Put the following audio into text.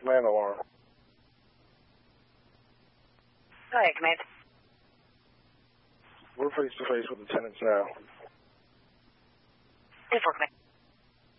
Man alarm. Hi, command. We're face to face with the tenants now. 10-4, command.